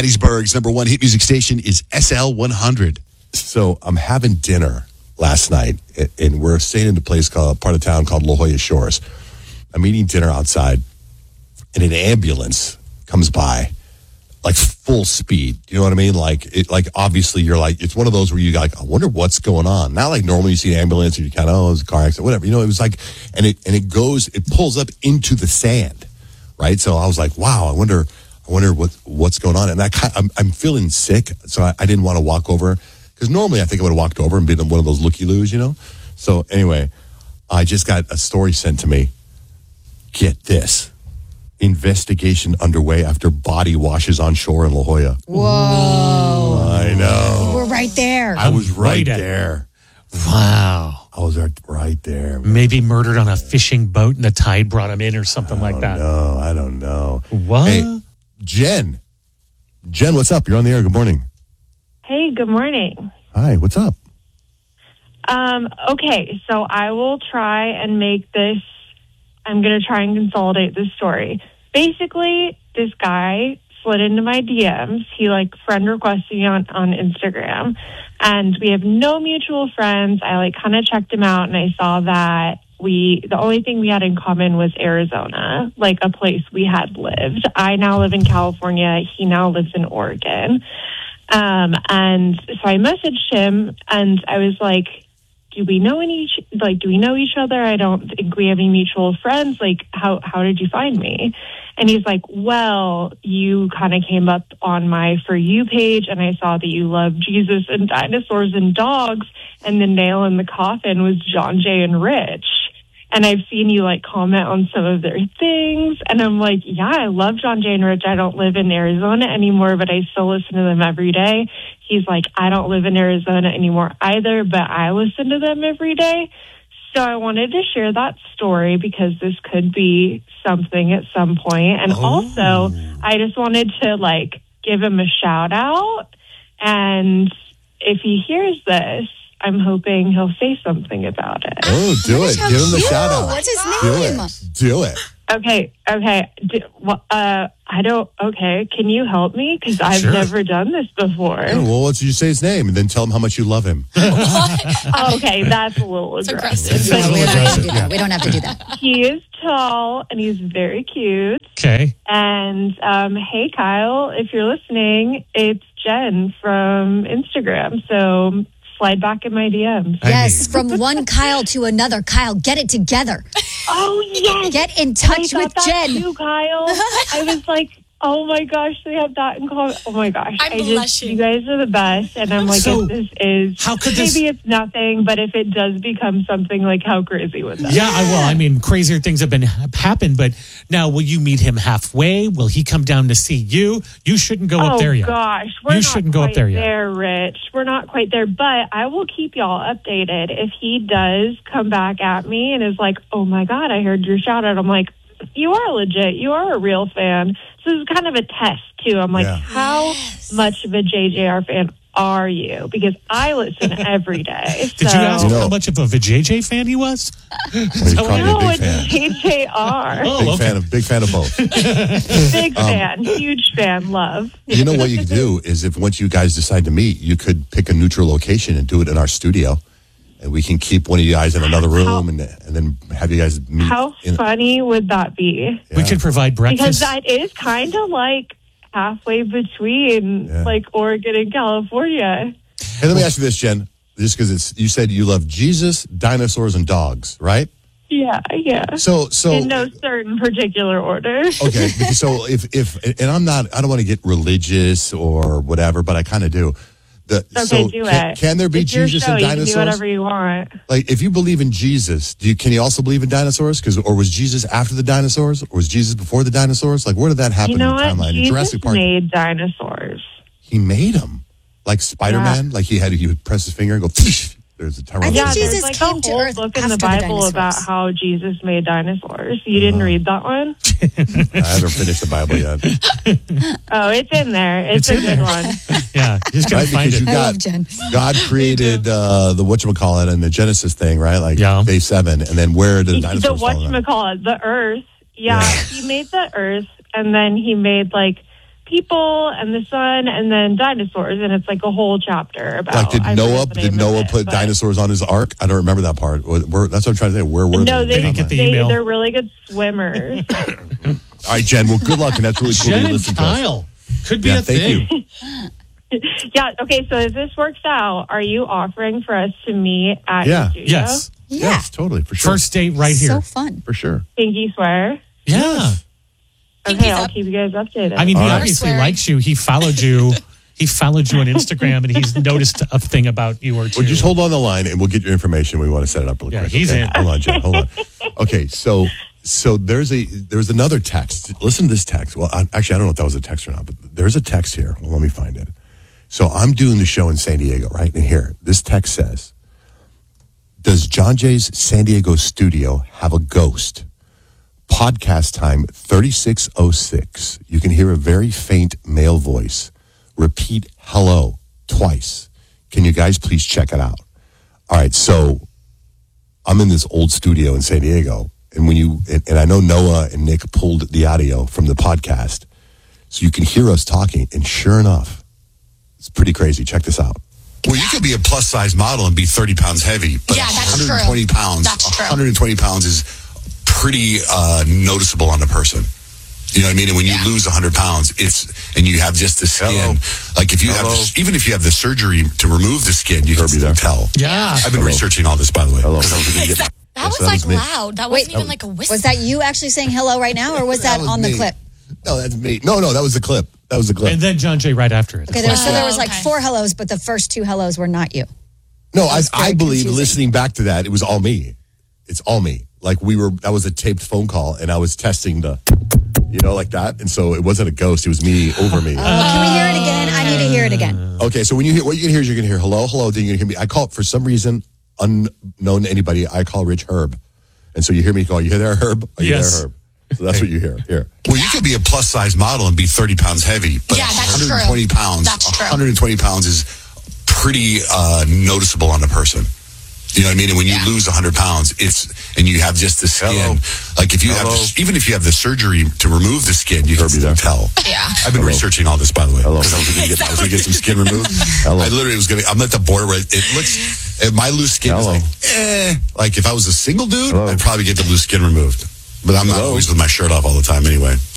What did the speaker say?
Hattiesburg's number one hit music station is SL 100. So I'm having dinner last night, and we're staying in a place called part of town called La Jolla Shores. I'm eating dinner outside, and an ambulance comes by, like full speed. You know what I mean? Like obviously you're like, it's one of those where you like, I wonder what's going on. Not like normally you see an ambulance and you kind of, oh, it's a car accident, whatever. You know, it was like, and it pulls up into the sand, right? So I was like, wow, I wonder what's going on. And I'm feeling sick, so I didn't want to walk over, because normally I think I would have walked over and been one of those looky-loos, you know? So anyway, I just got a story sent to me. Get this. Investigation underway after body washes on shore in La Jolla. Whoa. I know. We're right there. I was right there. Wow. I was right there. Maybe murdered on a fishing boat and the tide brought him in or something like that. No, I don't know. What? Hey, Jen, what's up? You're on the air. Good morning. Hey, good morning. Hi, what's up? Okay, so I will try and make this, I'm going to try and consolidate this story. Basically, this guy slid into my DMs. He friend requested me on Instagram, and we have no mutual friends. I kind of checked him out, and I saw that the only thing we had in common was Arizona, a place we had lived. I now live in California. He now lives in Oregon. And so I messaged him, and I was like, do we know each other? I don't think we have any mutual friends. How did you find me? And he's like, well, you kind of came up on my For You page, and I saw that you love Jesus and dinosaurs and dogs, and the nail in the coffin was John Jay and Rich. And I've seen you comment on some of their things. And I'm like, yeah, I love John Jay and Rich. I don't live in Arizona anymore, but I still listen to them every day. He's like, I don't live in Arizona anymore either, but I listen to them every day. So I wanted to share that story because this could be something at some point. And also, I just wanted to give him a shout out. And if he hears this, I'm hoping he'll say something about it. Oh, do it. Give him the shout out. What's his name? Do it. Okay. Can you help me? Because I've never done this before. Yeah, well, let's you say his name and then tell him how much you love him. Okay, that's a little aggressive. We don't have to do that. He is tall and he's very cute. Okay. And hey, Kyle, if you're listening, it's Jen from Instagram. So slide back in my DMs. Yes, from one Kyle to another. Kyle, get it together. Oh, yes. Get in touch with Jen. Too, Kyle. I was like, oh my gosh, they have that in common. Oh my gosh. You guys are the best. And I'm like, so, if this is, maybe it's nothing, but if it does become something, how crazy was that? Yeah, crazier things have happened, but now will you meet him halfway? Will he come down to see you? You shouldn't go up there yet. Oh gosh, you shouldn't go up there yet. Rich. We're not quite there, but I will keep y'all updated. If he does come back at me and is like, oh my God, I heard your shout out. I'm like, you are legit. You are a real fan. So this is kind of a test, too. I'm like, how much of a JJR fan are you? Because I listen every day. Did you ask him how much of a VJJ fan he was? No, it's JJR. Oh, Big fan of both. Big fan. Huge fan. Love. You know what you could do is if once you guys decide to meet, you could pick a neutral location and do it in our studio. And we can keep one of you guys in another room and then have you guys meet. How funny would that be? Yeah. We could provide breakfast. Because that is kind of halfway between Oregon and California. Hey, let me ask you this, Jen. Just because you said you love Jesus, dinosaurs, and dogs, right? Yeah. So in no certain particular order. Okay. So if and I don't want to get religious or whatever, but I kind of do. Do it. Can there be Jesus and dinosaurs? You can do whatever you want. If you believe in Jesus, can you also believe in dinosaurs? Or was Jesus after the dinosaurs? Or was Jesus before the dinosaurs? Where did that happen in the timeline? Jesus in Jurassic Park, made dinosaurs. He made them. Like Spider-Man? Yeah. He would press his finger and go, there's a I think Jesus there's came to Earth book in after the Bible dinosaurs. about how Jesus made dinosaurs. You didn't read that one? I haven't finished the Bible yet. Oh, it's in there. It's a good one. Yeah, you just gotta find it. I love Jen. God created the whatchamacallit and the Genesis thing, right? Day 7. And then where did the dinosaurs The Earth. Yeah, he made the Earth, and then he made people and the sun and then dinosaurs, and it's like a whole chapter about. Like, did I Noah forget the name of it, put but- dinosaurs on his ark? I don't remember that part. That's what I'm trying to say. Where were No, they? they didn't get the email. They're really good swimmers. All right, Jen. Well, good luck, and that's really cool. Jen that you and listened to us. Kyle. Could be Yeah, a thing. thank you. Yeah. Okay. So if this works out, are you offering for us to meet at Yeah. your studio? Yes. Yeah. Yes, totally, for sure. First date right So here. fun. For sure. Pinky swear. Yeah. Okay, I'll keep you guys updated. I mean, he All right. obviously Swearing. likes you. He followed you. He followed you on Instagram, and he's noticed a thing about you or two. Well, just hold on the line, and we'll get your information. We want to set it up really Yeah, quick. he's okay? in. Hold on, Jen. Hold on. Okay, so there's another text. Listen to this text. Well, actually, I don't know if that was a text or not, but there's a text here. Well, let me find it. So I'm doing the show in San Diego, right? And here, this text says, does John Jay's San Diego studio have a ghost? Podcast time 3606. You can hear a very faint male voice. Repeat hello twice. Can you guys please check it out? All right, so I'm in this old studio in San Diego, and and I know Noah and Nick pulled the audio from the podcast, so you can hear us talking, and sure enough, it's pretty crazy. Check this out. Well, you could be a plus size model and be 30 pounds heavy, but Yeah, that's 120 true. pounds, That's true. 120 pounds is pretty noticeable on a person. You know what I mean? And when you lose 100 pounds, and you have just the skin, like if you have, even if you have the surgery to remove the skin, you can still tell. Yeah. I've been researching all this, by the way. Hello. 'cause I was gonna get- That was that like was me. loud. That wasn't even like a whisper. Was that you actually saying hello right now, or was that was on the me. clip? No, that's me. No, that was the clip. That was the clip. And then John Jay right after it. Okay, there was Oh, like okay. 4 hellos, but the first 2 hellos were not you. No, That's I very believe confusing. listening back to that, it was all me. It's all me. Like that was a taped phone call, and I was testing like that. And so it wasn't a ghost. It was me over me. Can we hear it again? I need to hear it again. Okay, so what you can hear is you're going to hear hello, hello. Then you're going to hear me. I call it, for some reason, unknown to anybody, I call Rich Herb. And so you hear me call, you hear there, Herb? Are you Yes. there, Herb? So that's what you hear. Here. Well, you could be a plus size model and be 30 pounds heavy, but Yeah, that's 120 true. pounds, That's true. 120 pounds is pretty noticeable on a person. You know what I mean? And when you lose 100 pounds, and you have just the skin, like if you have, even if you have the surgery to remove the skin, you can still tell. Yeah. I've been researching all this, by the way, because I was going to get some skin removed. Hello. I literally I'm at the border where it looks, my loose skin is like if I was a single dude, I'd probably get the loose skin removed. But I'm not always with my shirt off all the time anyway.